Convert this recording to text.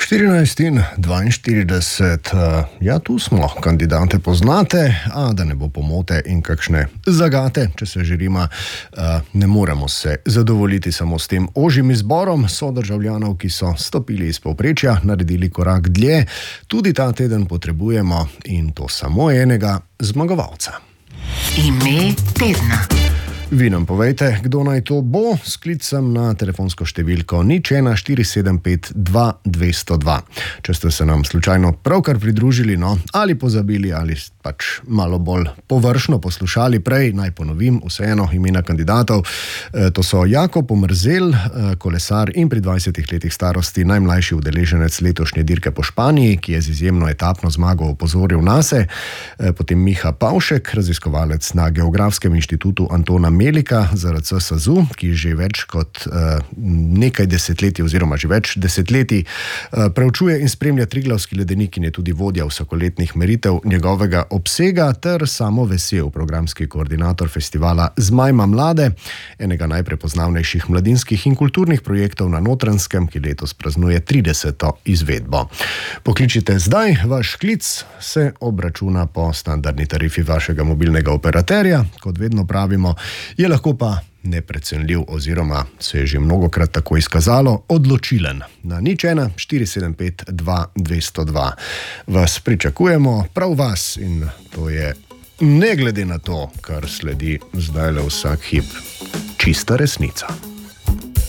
14 in 42, ja, tu smo, kandidate poznate, a da ne bo pomote in kakšne zagate, če se želimo, ne moremo se zadovoljiti samo s tem ožjim izborom sodržavljanov, ki so stopili iz povprečja, naredili korak dlje, tudi ta teden potrebujemo in to samo enega zmagovalca. Ime tedna. Vi nam povejte, kdo naj to bo, s klicem na telefonsko številko 01475-2202. Če ste se nam slučajno pravkar pridružili, ali pozabili, ali pač malo bolj površno poslušali prej, naj ponovim vseeno imena kandidatov. To so Jakob Omerzel, kolesar in pri 20 letih starosti najmlajši udeleženec letošnje dirke po Španiji, ki je z izjemno etapno zmago opozoril nase. Potem Miha Pavšek, raziskovalec na Geografskem inštitutu Antona Melika, ZRC SAZU, ki že več kot nekaj desetletij oziroma že več desetletij preučuje in spremlja Triglavski ledenik in je tudi vodja vsakoletnih meritev njegovega obsega ter samo vesel programski koordinator festivala Zmajma mlade, enega najprepoznavnejših mladinskih in kulturnih projektov na Notranjskem, ki letos praznuje 30. izvedbo. Pokličite zdaj, vaš klic se obračuna po standardni tarifi vašega mobilnega operaterja, kot vedno pravimo, je lahko pa neprecenljiv oziroma se je že mnogokrat tako izkazalo, odločilen. Na 01475-2202 vas pričakujemo, prav vas, in to je ne glede na to, kar sledi zdajle vsak hip, čista resnica.